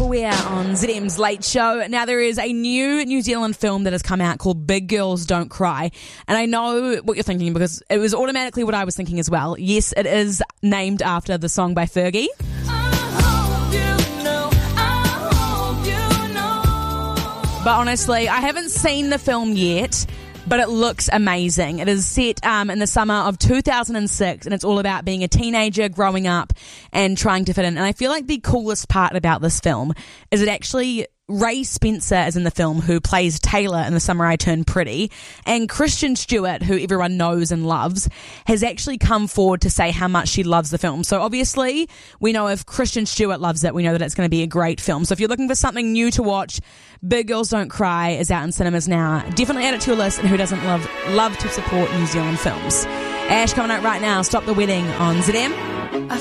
Nowhere on ZM's Late Show. Now, there is a new New Zealand film that has come out called Big Girls Don't Cry. And I know what you're thinking because it was automatically what I was thinking as well. Yes, it is named after the song by Fergie. But honestly, I haven't seen the film yet, but it looks amazing. It is set in the summer of 2006, and it's all about being a teenager, growing up, and trying to fit in. And I feel like the coolest part about this film is it actually... Ray Spencer is in the film, who plays Taylor in The Summer I Turned Pretty, and Kristen Stewart, who everyone knows and loves, has actually come forward to say how much she loves the film. So obviously, we know if Kristen Stewart loves it, we know that it's going to be a great film. So if you're looking for something new to watch, Big Girls Don't Cry is out in cinemas now. Definitely add it to your list, and who doesn't love to support New Zealand films? Ash coming out right now. Stop the Wedding on ZM.